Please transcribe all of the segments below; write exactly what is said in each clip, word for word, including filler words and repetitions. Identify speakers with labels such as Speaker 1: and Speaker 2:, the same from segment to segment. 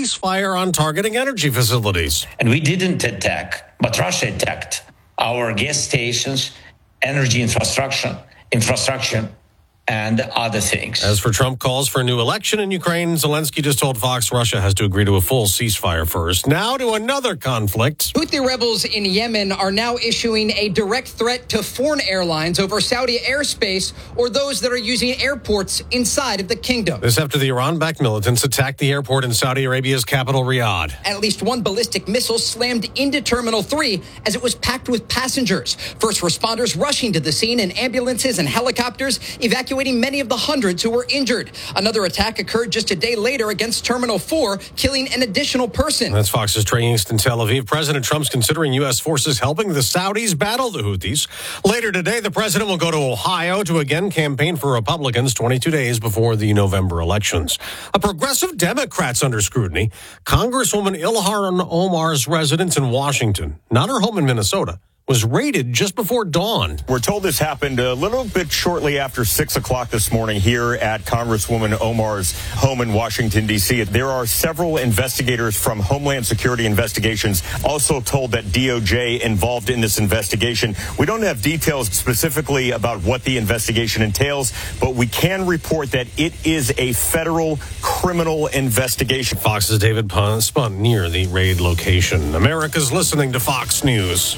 Speaker 1: ceasefire on targeting energy facilities.
Speaker 2: And we didn't attack, but Russia attacked our gas stations, energy infrastructure, infrastructure, and other things.
Speaker 1: As for Trump calls for a new election in Ukraine, Zelensky just told Fox Russia has to agree to a full ceasefire first. Now to another conflict.
Speaker 3: Houthi rebels in Yemen are now issuing a direct threat to foreign airlines over Saudi airspace or those that are using airports inside of the kingdom.
Speaker 1: This after the Iran-backed militants attacked the airport in Saudi Arabia's capital, Riyadh.
Speaker 3: At least one ballistic missile slammed into Terminal three as it was packed with passengers. First responders rushing to the scene in ambulances and helicopters, evacuating many of the hundreds who were injured. Another attack occurred just a day later against Terminal four, killing an additional person.
Speaker 1: That's Fox's Trey East in Tel Aviv. President Trump's considering U S forces helping the Saudis battle the Houthis. Later today, the president will go to Ohio to again campaign for Republicans twenty-two days before the November elections. A progressive Democrat's under scrutiny. Congresswoman Ilhan Omar's residence in Washington, not her home in Minnesota, was raided just before dawn.
Speaker 4: We're told this happened a little bit shortly after six o'clock this morning here at Congresswoman Omar's home in Washington, D C. There are several investigators from Homeland Security Investigations also told that D O J involved in this investigation. We don't have details specifically about what the investigation entails, but we can report that it is a federal criminal investigation.
Speaker 1: Fox's David Spun near the raid location. America's listening to Fox News.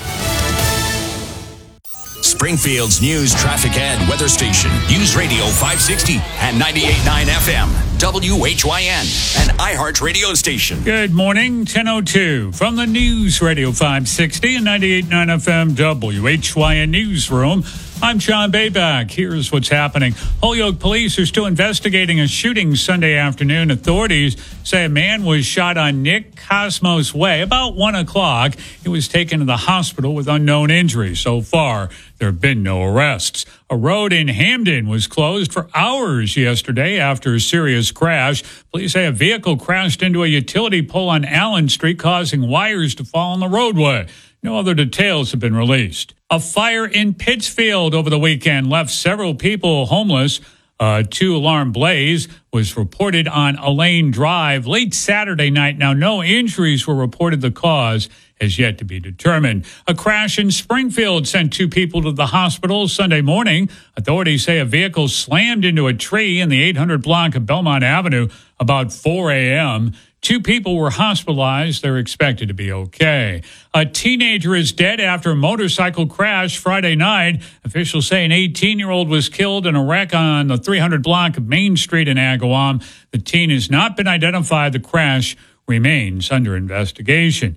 Speaker 5: Springfield's news, traffic, and weather station. News Radio five sixty and ninety-eight point nine F M. W H Y N, an iHeart radio station.
Speaker 6: Good morning, ten oh two. From the News Radio five sixty and ninety-eight point nine F M W H Y N newsroom, I'm John Bayback. Here's what's happening. Holyoke police are still investigating a shooting Sunday afternoon. Authorities say a man was shot on Nick Cosmos Way about one o'clock. He was taken to the hospital with unknown injuries. So far, there have been no arrests. A road in Hamden was closed for hours yesterday after a serious crash. Police say a vehicle crashed into a utility pole on Allen Street, causing wires to fall on the roadway. No other details have been released. A fire in Pittsfield over the weekend left several people homeless. A two-alarm blaze was reported on Elaine Drive late Saturday night. Now, no injuries were reported. The cause has yet to be determined. A crash in Springfield sent two people to the hospital Sunday morning. Authorities say a vehicle slammed into a tree in the eight hundred block of Belmont Avenue about four a.m. Two people were hospitalized. They're expected to be okay. A teenager is dead after a motorcycle crash Friday night. Officials say an eighteen-year-old was killed in a wreck on the three hundred block of Main Street in Agawam. The teen has not been identified. The crash remains under investigation.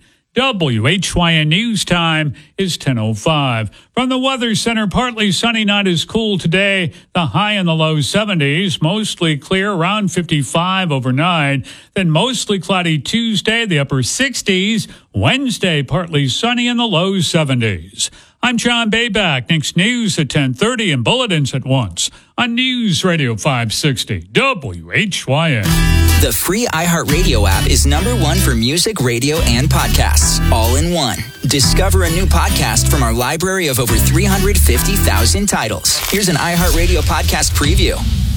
Speaker 6: W H Y N News time is ten oh five. From the Weather Center, partly sunny, not as cool today. The high in the low seventies, mostly clear, around fifty-five overnight. Then mostly cloudy Tuesday, the upper sixties. Wednesday, partly sunny in the low seventies. I'm John Bayback. Next news at ten thirty and bulletins at once on News Radio five sixty W H Y N.
Speaker 7: The free iHeartRadio app is number one for music, radio, and podcasts, all in one. Discover a new podcast from our library of over three hundred fifty thousand titles. Here's an iHeartRadio podcast preview.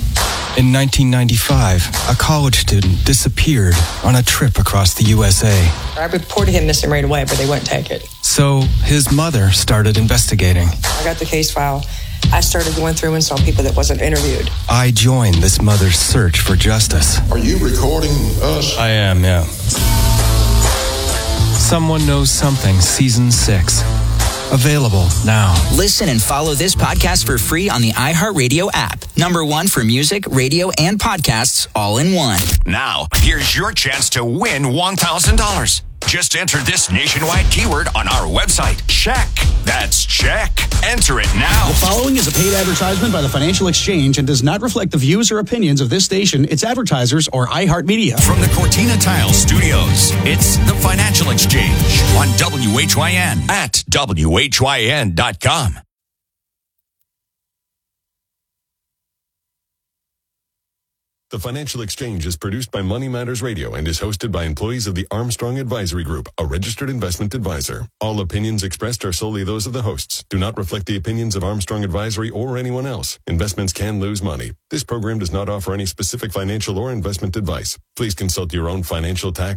Speaker 8: In nineteen ninety-five, a college student disappeared on a trip across the U S A.
Speaker 9: I reported him missing right away, but they wouldn't take it.
Speaker 8: So his mother started investigating.
Speaker 9: I got the case file. I started going through and saw people that wasn't interviewed.
Speaker 8: I joined this mother's search for justice.
Speaker 10: Are you recording us?
Speaker 8: I am, yeah. Someone Knows Something, Season six. Available now.
Speaker 7: Listen and follow this podcast for free on the iHeartRadio app. Number one for music, radio, and podcasts, all in one.
Speaker 5: Now, here's your chance to win one thousand dollars. Just enter this nationwide keyword on our website. Check. That's check. Enter it now.
Speaker 11: The following is a paid advertisement by the Financial Exchange and does not reflect the views or opinions of this station, its advertisers, or iHeartMedia.
Speaker 5: From the Cortina Tile Studios, it's the Financial Exchange on W H Y N at W H Y N dot com.
Speaker 12: The Financial Exchange is produced by Money Matters Radio and is hosted by employees of the Armstrong Advisory Group, a registered investment advisor. All opinions expressed are solely those of the hosts, do not reflect the opinions of Armstrong Advisory or anyone else. Investments can lose money. This program does not offer any specific financial or investment advice. Please consult your own financial tax